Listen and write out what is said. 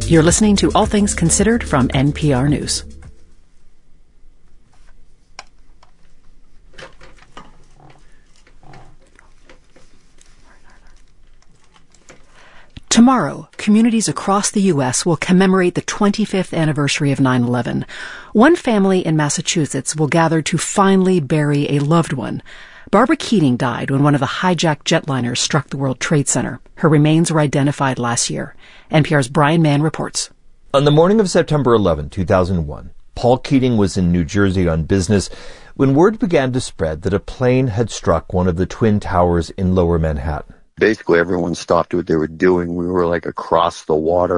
You're listening to All Things Considered from NPR News. Tomorrow, communities across the U.S. will commemorate the 25th anniversary of 9/11. One family in Massachusetts will gather to finally bury a loved one. Barbara Keating died when one of the hijacked jetliners struck the World Trade Center. Her remains were identified last year. NPR's Brian Mann reports. On the morning of September 11, 2001, Paul Keating was in New Jersey on business when word began to spread that a plane had struck one of the Twin Towers in Lower Manhattan. Basically, everyone stopped what they were doing. We were like across the water.